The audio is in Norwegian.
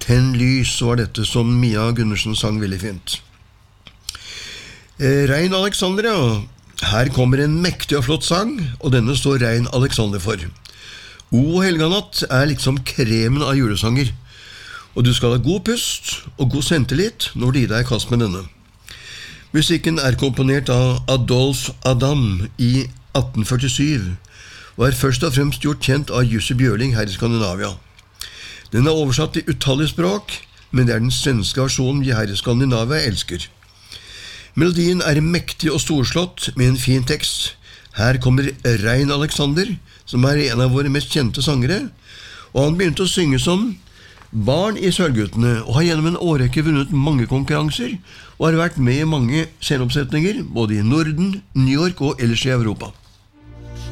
Tenn lys var dette som Mia Gundersen sang veldig fint. Rein Alexander, ja. Her kommer en mektig og flott sang, og denne står Rein Alexander for. O helganatt liksom kremen av julesanger, og du skal ha god pust og god sentillit når du gir deg i kast med denne. Musikken komponert av Adolf Adam i 1847, og først og fremst gjort kjent av Jussi Bjørling her i Skandinavia. Den oversatt til utallige språk, men det den svenske versjonen vi her i Skandinavia elsker. Melodien mektig og storslått med en fin tekst. Her kommer Rein Alexander, som en av våre mest kjente sangere, og han begynte å synge som barn i Sølvguttene, og har gjennom en årrekke vunnet mange konkurranser, og har vært med i mange sceneoppsetninger, både i Norden, New York og ellers i Europa.